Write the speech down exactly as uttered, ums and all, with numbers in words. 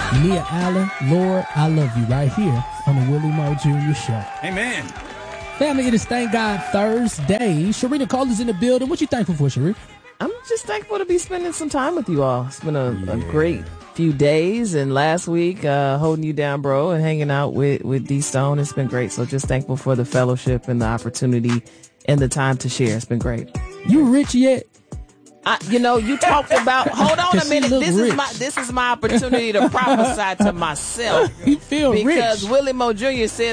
Nia Allen, Lord, I love you right here on the Willie Moore Junior Show. Amen. Family, it is Thank God Thursday. Sharita Cole is in the building. What you thankful for, Sharita? I'm just thankful to be spending some time with you all. It's been a, yeah. a great few days, and last week uh, holding you down, bro, and hanging out with, with D Stone. It's been great. So just thankful for the fellowship and the opportunity and the time to share. It's been great. You rich yet? I, you know, you talked about. Hold on a minute. This rich. is my this is my opportunity to prophesy to myself. You feel because rich. Willie Moore Junior said